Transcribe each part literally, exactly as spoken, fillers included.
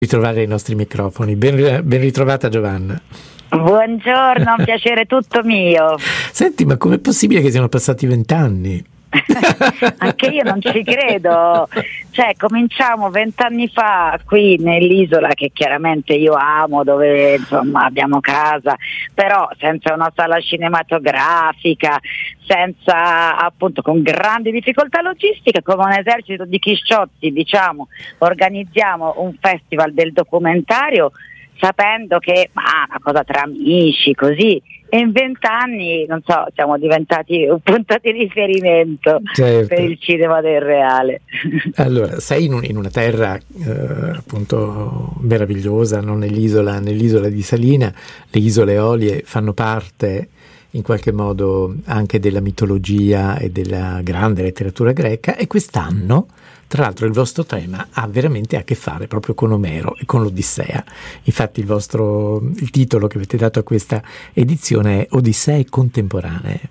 ritrovare i nostri microfoni. Ben, ben ritrovata Giovanna. Buongiorno, un piacere tutto mio. Senti, ma com'è possibile che siano passati vent'anni? Anche io non ci credo, cioè cominciamo vent'anni fa qui nell'isola che chiaramente io amo, dove insomma abbiamo casa, però senza una sala cinematografica, senza appunto, con grandi difficoltà logistiche, come un esercito di chisciotti, diciamo, organizziamo un festival del documentario sapendo che ma una cosa tra amici, così. E in vent'anni, non so, siamo diventati un punto di riferimento, certo, per il cinema del reale. Allora, sei in, un, in una terra eh, appunto meravigliosa, no? nell'isola, nell'isola di Salina. Le isole Eolie fanno parte in qualche modo anche della mitologia e della grande letteratura greca, e quest'anno, tra l'altro, il vostro tema ha veramente a che fare proprio con Omero e con l'Odissea. Infatti il vostro il titolo che avete dato a questa edizione è Odissee contemporanee.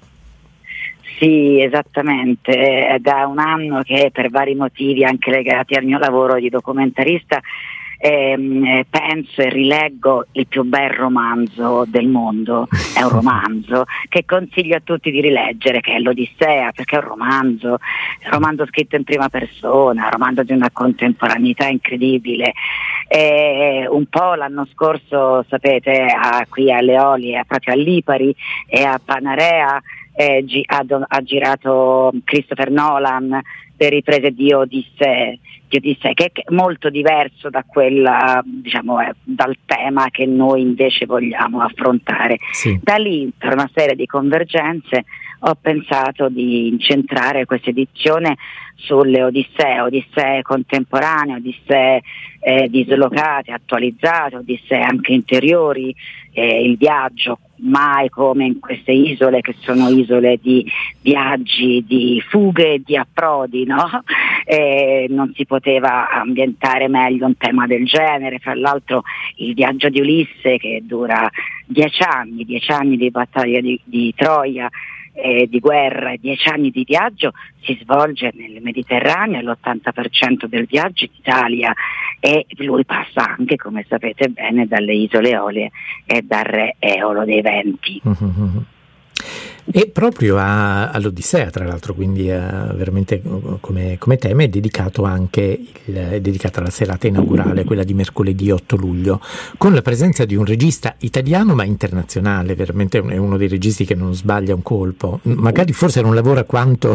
Sì, esattamente. È da un anno che, per vari motivi anche legati al mio lavoro di documentarista, Eh, penso e rileggo il più bel romanzo del mondo. È un romanzo che consiglio a tutti di rileggere, che è l'Odissea, perché è un romanzo è un romanzo scritto in prima persona, un romanzo di una contemporaneità incredibile. E un po' l'anno scorso, sapete, a, qui alle Eolie, proprio a Lipari e a Panarea, eh, gi- ha, do- ha girato Christopher Nolan le riprese di Odissee, di Odissee, che è molto diverso da quella, diciamo, eh, dal tema che noi invece vogliamo affrontare. Sì. Da lì, per una serie di convergenze, ho pensato di incentrare questa edizione sulle Odissee, Odissee contemporanee, Odissee eh, dislocate, attualizzate, Odissee anche interiori, eh, il viaggio mai come in queste isole che sono isole di viaggi, di fughe e di approdi, no? Eh, non si poteva ambientare meglio un tema del genere. Fra l'altro il viaggio di Ulisse, che dura dieci anni, dieci anni di battaglia di, di Troia, eh, di guerra e dieci anni di viaggio, si svolge nel Mediterraneo, l'ottanta per cento del viaggio in Italia, e lui passa anche, come sapete bene, dalle isole Eolie e dal re Eolo dei Venti. Mm-hmm. E proprio a, all'Odissea, tra l'altro, quindi a, veramente come, come tema è dedicato anche il, è dedicata la serata inaugurale, quella di mercoledì otto luglio, con la presenza di un regista italiano ma internazionale. Veramente è uno dei registi che non sbaglia un colpo, magari forse non lavora quanto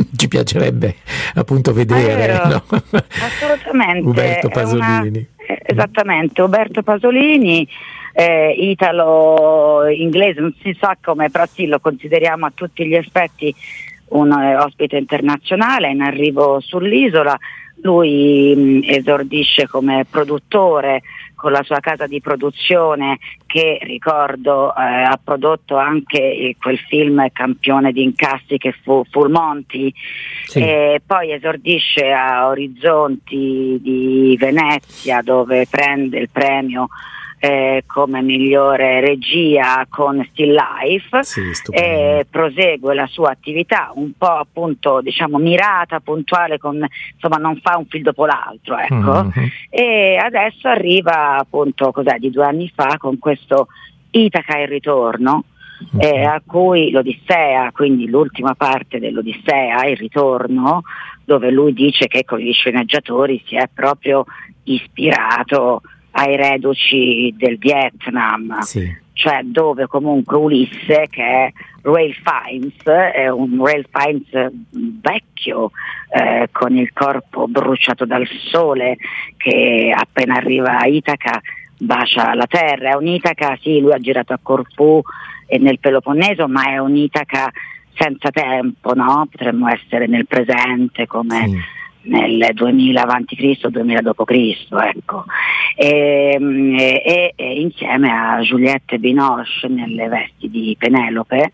ci piacerebbe appunto vedere, no? Assolutamente. Uberto Pasolini. Una, esattamente, Uberto Pasolini, eh, italo-inglese, non si sa come, però sì, lo consideriamo a tutti gli effetti un eh, ospite internazionale in arrivo sull'isola. Lui mh, esordisce come produttore con la sua casa di produzione che, ricordo, eh, ha prodotto anche eh, quel film campione di incassi che fu Full Monty. Sì. E poi esordisce a Orizzonti di Venezia, dove prende il premio Eh, come migliore regia con Still Life. Sì, e prosegue la sua attività un po' appunto, diciamo, mirata, puntuale, con, insomma, non fa un film dopo l'altro, ecco. Mm-hmm. E adesso arriva appunto, cos'è, di due anni fa, con questo Itaca il ritorno, mm-hmm. eh, a cui l'Odissea, quindi l'ultima parte dell'Odissea, il ritorno, dove lui dice che con gli sceneggiatori si è proprio ispirato ai reduci del Vietnam, sì. Cioè dove comunque Ulisse, che è Ralph Fiennes, è un Ralph Fiennes vecchio, eh, con il corpo bruciato dal sole, che appena arriva a Itaca bacia la terra. È un'Itaca, sì, lui ha girato a Corfù e nel Peloponneso, ma è un'Itaca senza tempo, no? Potremmo essere nel presente, come sì. nel duemila avanti Cristo, duemila dopo Cristo, ecco. E, e, e insieme a Juliette Binoche nelle vesti di Penelope,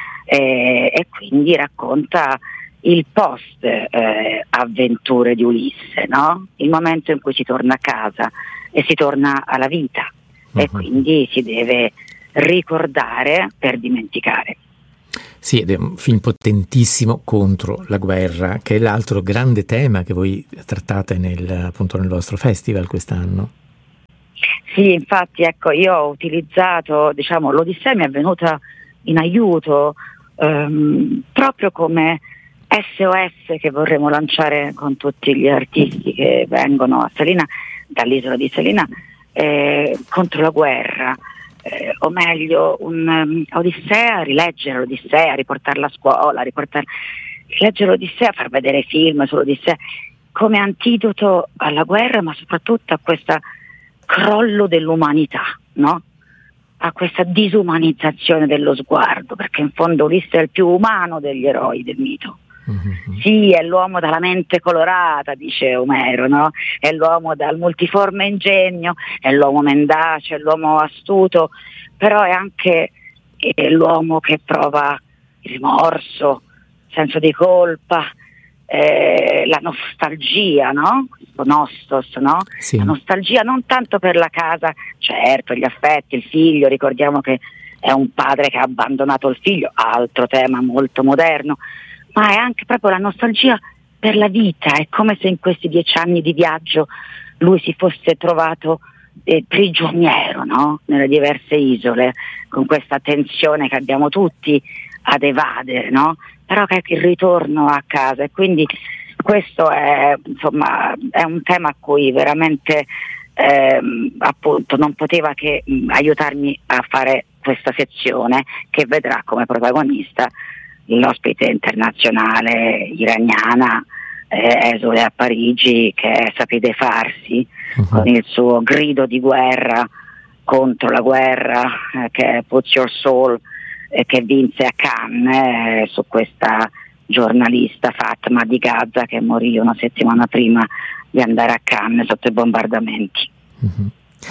e, e quindi racconta il post eh, avventure di Ulisse, no? Il momento in cui si torna a casa e si torna alla vita, uh-huh. e quindi si deve ricordare per dimenticare. Sì, ed è un film potentissimo contro la guerra, che è l'altro grande tema che voi trattate nel, appunto nel vostro festival quest'anno. Sì, infatti, ecco, io ho utilizzato, diciamo, l'Odissea mi è venuta in aiuto ehm, proprio come S O S che vorremmo lanciare con tutti gli artisti che vengono a Salina, dall'isola di Salina, eh, contro la guerra, eh, o meglio, un um, Odissea, rileggere l'Odissea, riportarla a scuola, riportar- rileggere l'Odissea, far vedere film sull'Odissea come antidoto alla guerra, ma soprattutto a questo crollo dell'umanità, no? A questa disumanizzazione dello sguardo, perché in fondo Ulisse è il più umano degli eroi del mito. Mm-hmm. Sì, è l'uomo dalla mente colorata, dice Omero, no? È l'uomo dal multiforme ingegno, è l'uomo mendace, è l'uomo astuto, però è anche è l'uomo che prova il rimorso, senso di colpa, eh, la nostalgia, no? Nostos, no? Sì. La nostalgia non tanto per la casa, certo, gli affetti, il figlio, ricordiamo che è un padre che ha abbandonato il figlio, altro tema molto moderno, ma è anche proprio la nostalgia per la vita. È come se in questi dieci anni di viaggio lui si fosse trovato eh, prigioniero, no? Nelle diverse isole, con questa tensione che abbiamo tutti ad evadere, no? Però che è il ritorno a casa, e quindi questo è, insomma, è un tema a cui veramente ehm, appunto non poteva che mh, aiutarmi a fare questa sezione, che vedrà come protagonista l'ospite internazionale iraniana, eh, esule a Parigi, che è Sapide Farsi, uh-huh. con il suo grido di guerra contro la guerra, eh, che è Put Your Soul, eh, che vinse a Cannes, eh, su questa giornalista Fatma di Gaza, che morì una settimana prima di andare a Cannes sotto i bombardamenti. Uh-huh.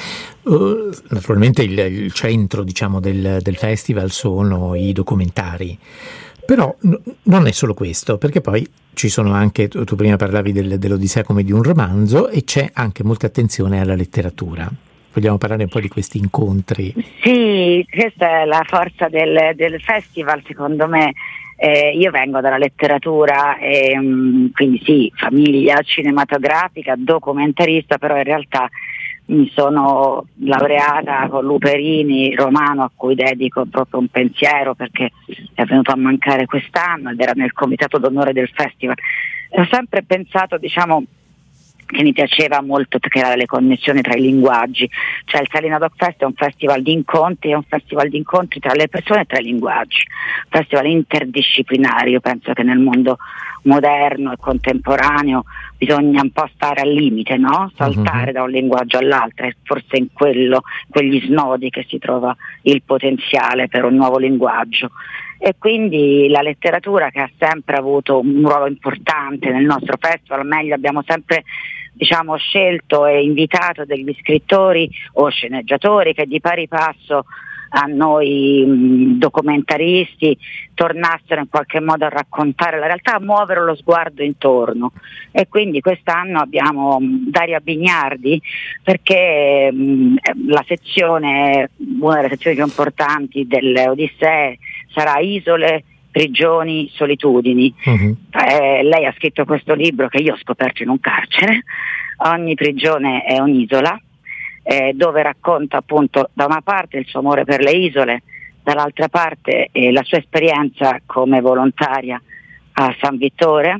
Uh, naturalmente il, il centro, diciamo, del, del festival sono i documentari. Però n- non è solo questo, perché poi ci sono anche, tu, tu prima parlavi del, dell'Odissea come di un romanzo, e c'è anche molta attenzione alla letteratura. Vogliamo parlare un po' di questi incontri? Sì, questa è la forza del, del festival, secondo me. Eh, io vengo dalla letteratura, e, mh, quindi sì, famiglia cinematografica, documentarista, però in realtà mi sono laureata con Luperini, romano a cui dedico proprio un pensiero, perché è venuto a mancare quest'anno ed era nel comitato d'onore del festival. E ho sempre pensato, diciamo, che mi piaceva molto creare le connessioni tra i linguaggi, cioè il Salina Doc Fest è un festival di incontri, è un festival di incontri tra le persone e tra i linguaggi, un festival interdisciplinare. Io penso che nel mondo moderno e contemporaneo bisogna un po' stare al limite, no? Saltare uh-huh. da un linguaggio all'altro, e forse in quello, quegli snodi, che si trova il potenziale per un nuovo linguaggio. E quindi la letteratura, che ha sempre avuto un ruolo importante nel nostro festival, o meglio abbiamo sempre, diciamo, scelto e invitato degli scrittori o sceneggiatori che di pari passo a noi mh, documentaristi tornassero in qualche modo a raccontare la realtà, a muovere lo sguardo intorno. E quindi quest'anno abbiamo mh, Daria Bignardi, perché mh, la sezione, una delle sezioni più importanti delle Odissee sarà Isole, prigioni, solitudini. Uh-huh. Eh, lei ha scritto questo libro che io ho scoperto in un carcere. Ogni prigione è un'isola, eh, dove racconta appunto da una parte il suo amore per le isole, dall'altra parte eh, la sua esperienza come volontaria a San Vittore,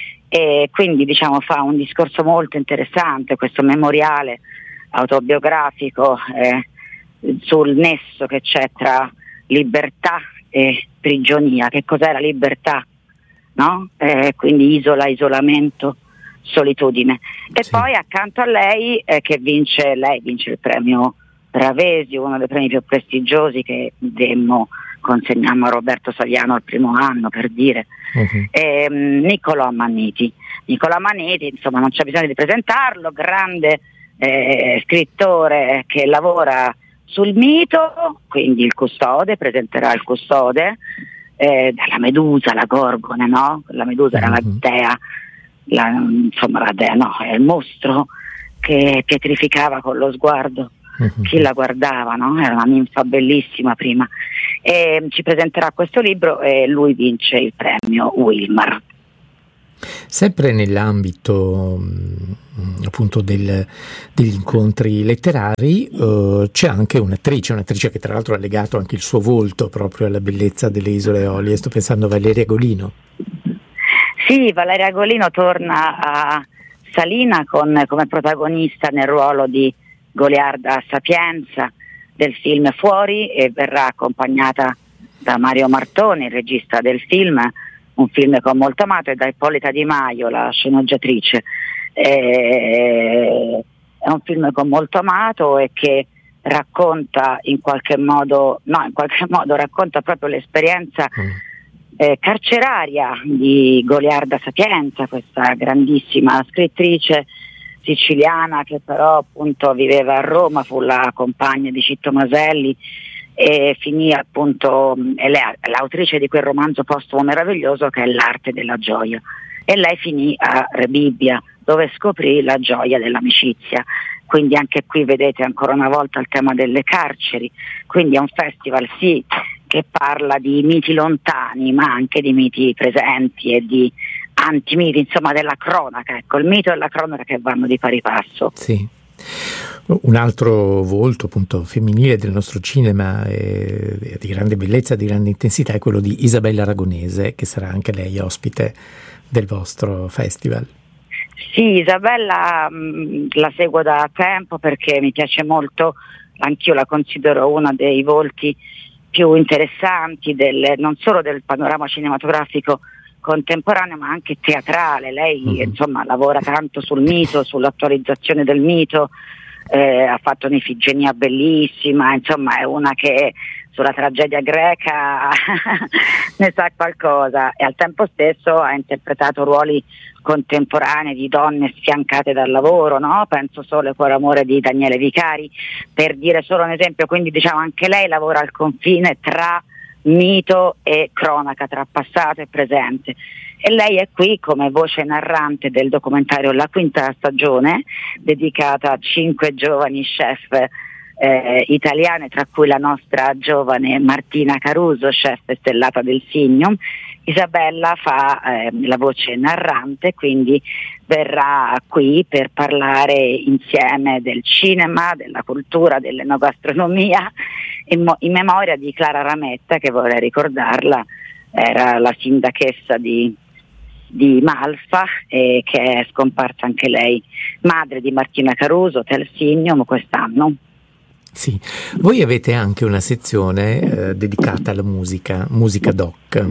e quindi, diciamo, fa un discorso molto interessante, questo memoriale autobiografico eh, sul nesso che c'è tra libertà e prigionia. Che cos'è la libertà, no? Eh, quindi isola, isolamento, solitudine. E sì. Poi accanto a lei eh, che vince lei vince il premio Ravesi, uno dei premi più prestigiosi che demmo consegniamo a Roberto Saviano al primo anno, per dire. Uh-huh. eh, Niccolò Manniti Niccolò Manniti, insomma, non c'è bisogno di presentarlo, grande eh, scrittore che lavora sul mito, quindi il custode, presenterà il custode, eh, dalla Medusa, la Gorgone, no? La Medusa era uh-huh. la dea, la, insomma la dea, no, è il mostro che pietrificava con lo sguardo uh-huh. chi la guardava, no? Era una ninfa bellissima prima. E ci presenterà questo libro e lui vince il premio Wilmar. Sempre nell'ambito appunto del, degli incontri letterari uh, c'è anche un'attrice, un'attrice che tra l'altro ha legato anche il suo volto proprio alla bellezza delle Isole Eolie. Sto pensando a Valeria Golino. Sì, Valeria Golino torna a Salina con, come protagonista nel ruolo di Goliarda Sapienza del film Fuori, e verrà accompagnata da Mario Martoni, il regista del film, un film che ho molto amato, e da Ippolita Di Maio, la sceneggiatrice. Eh, è un film che ho molto amato e che racconta in qualche modo, no, in qualche modo racconta proprio l'esperienza mm. eh, carceraria di Goliarda Sapienza, questa grandissima scrittrice siciliana che però appunto viveva a Roma, fu la compagna di Citto Maselli e finì appunto, è l'autrice di quel romanzo postumo meraviglioso che è L'arte della gioia, e lei finì a Rebibbia, dove scoprì la gioia dell'amicizia. Quindi anche qui vedete ancora una volta il tema delle carceri, quindi è un festival sì che parla di miti lontani ma anche di miti presenti e di antimiti, insomma della cronaca, ecco, il mito e la cronaca che vanno di pari passo. Sì. Un altro volto appunto femminile del nostro cinema eh, di grande bellezza, di grande intensità, è quello di Isabella Aragonese, che sarà anche lei ospite del vostro festival. Sì, Isabella mh, la seguo da tempo perché mi piace molto, anch'io la considero una dei volti più interessanti del, non solo del panorama cinematografico contemporaneo ma anche teatrale. Lei mm-hmm. insomma lavora tanto sul mito, sull'attualizzazione del mito, eh, ha fatto un'Ifigenia bellissima, insomma è una che sulla tragedia greca ne sa qualcosa, e al tempo stesso ha interpretato ruoli contemporanei di donne sfiancate dal lavoro, no? Penso solo al Cuore Amore di Daniele Vicari, per dire solo un esempio. Quindi diciamo anche lei lavora al confine tra mito e cronaca, tra passato e presente, e lei è qui come voce narrante del documentario La Quinta Stagione, dedicata a cinque giovani chef eh, italiane, tra cui la nostra giovane Martina Caruso, chef stellata del Signum. Isabella fa eh, la voce narrante, quindi verrà qui per parlare insieme del cinema, della cultura, dell'enogastronomia, in, mo- in memoria di Clara Rametta, che vorrei ricordarla, era la sindachessa di, di Malfa e che è scomparsa anche lei, madre di Martina Caruso, Tel Signum, quest'anno. Sì, voi avete anche una sezione eh, dedicata alla musica, musica doc.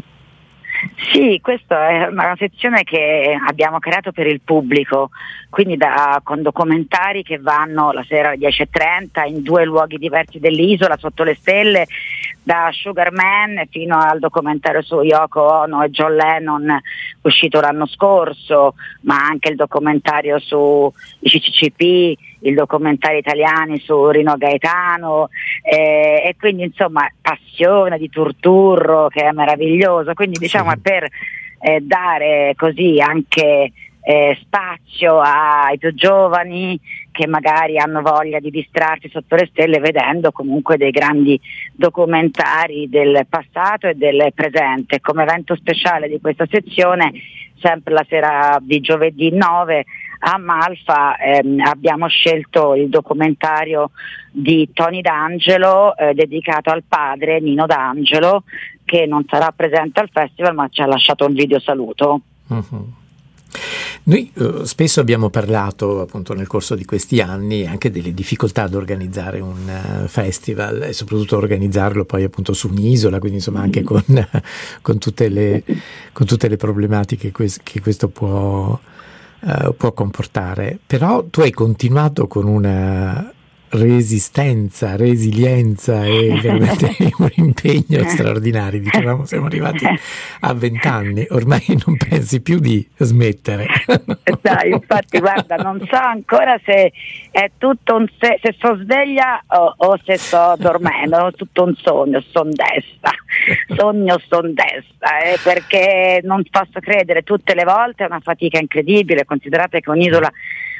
Sì, questa è una sezione che abbiamo creato per il pubblico, quindi da, con documentari che vanno la sera alle dieci e trenta in due luoghi diversi dell'isola, sotto le stelle, da Sugar Man fino al documentario su Yoko Ono e John Lennon uscito l'anno scorso, ma anche il documentario su i C C C P, il documentario italiani su Rino Gaetano, eh, e quindi insomma Passione di Turturro, che è meraviglioso, quindi diciamo sì. per eh, dare così anche eh, spazio ai più giovani che magari hanno voglia di distrarsi sotto le stelle vedendo comunque dei grandi documentari del passato e del presente. Come evento speciale di questa sezione, sempre la sera di giovedì nove a Malfa ehm, abbiamo scelto il documentario di Tony D'Angelo eh, dedicato al padre Nino D'Angelo, che non sarà presente al festival ma ci ha lasciato un video saluto. Uh-huh. Noi uh, spesso abbiamo parlato appunto nel corso di questi anni anche delle difficoltà ad organizzare un uh, festival e soprattutto organizzarlo poi appunto su un'isola, quindi insomma anche con, uh, con, tutte, le, con tutte le problematiche que- che questo può, uh, può comportare. Però tu hai continuato con una resistenza, resilienza e veramente un impegno straordinario. Dicevamo, siamo arrivati a vent'anni, ormai non pensi più di smettere. Dai, infatti guarda, non so ancora se è tutto un se, se sto sveglia o, o se sto dormendo, è tutto un sogno, son desta, sogno son desta, eh, perché non posso credere, tutte le volte è una fatica incredibile. Considerate che un'isola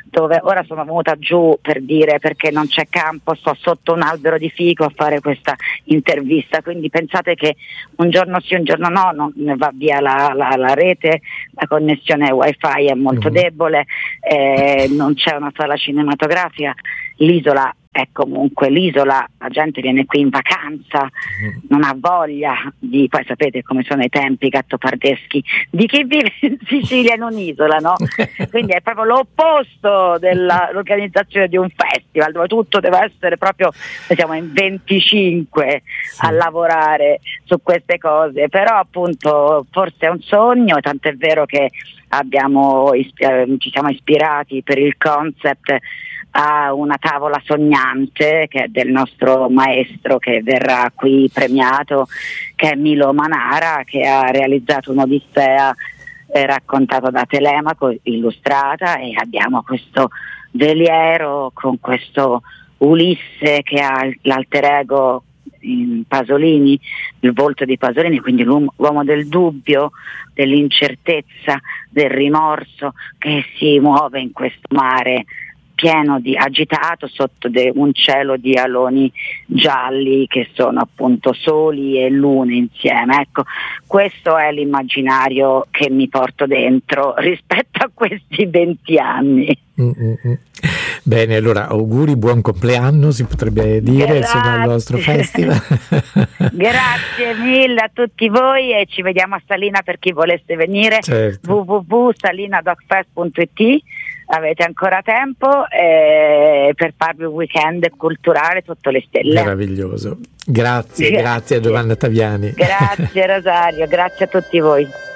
dove ora sono venuta giù per dire perché non c'è campo, sto sotto un albero di fico a fare questa intervista, quindi pensate che un giorno sì un giorno no, non va via la, la, la rete, la connessione wifi è molto mm-hmm. debole, eh, non c'è una sala cinematografica, l'isola è comunque l'isola, la gente viene qui in vacanza, mm. non ha voglia di, poi sapete come sono i tempi gattopardeschi, di chi vive in Sicilia in un'isola, no? Quindi è proprio l'opposto dell'organizzazione di un festival, dove tutto deve essere proprio, siamo in venticinque sì. a lavorare su queste cose, però appunto forse è un sogno, tant'è vero che abbiamo, ci siamo ispirati per il concept a una tavola sognante che è del nostro maestro che verrà qui premiato, che è Milo Manara, che ha realizzato un'Odissea eh, raccontata da Telemaco, illustrata, e abbiamo questo veliero con questo Ulisse che ha l'alter ego in Pasolini, il volto di Pasolini, quindi l'uomo, l'uomo del dubbio, dell'incertezza, del rimorso, che si muove in questo mare pieno di agitato sotto de, un cielo di aloni gialli che sono appunto soli e lune insieme. Ecco, questo è l'immaginario che mi porto dentro rispetto a questi venti anni. Mm-hmm. Bene, allora auguri, buon compleanno si potrebbe dire, insomma, al nostro festival. Grazie mille a tutti voi e ci vediamo a Salina per chi volesse venire. Certo. w w w punto salina doc fest punto i t. Avete ancora tempo eh, per farvi un weekend culturale sotto le stelle. Meraviglioso. Grazie, grazie, grazie a Giovanna Taviani. Grazie Rosario, grazie a tutti voi.